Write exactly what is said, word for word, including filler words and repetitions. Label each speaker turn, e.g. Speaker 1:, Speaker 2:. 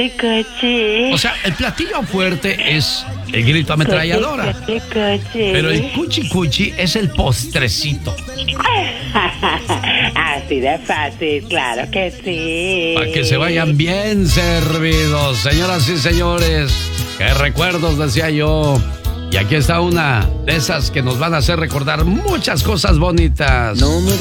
Speaker 1: Coche.
Speaker 2: O sea, el platillo fuerte es el grito ametralladora.
Speaker 1: Coche, coche.
Speaker 2: Pero el cuchi cuchi es el postrecito.
Speaker 1: Así de fácil, claro que sí.
Speaker 2: Para que se vayan bien servidos, señoras y señores. Qué recuerdos, decía yo. Y aquí está una de esas que nos van a hacer recordar muchas cosas bonitas.
Speaker 3: No me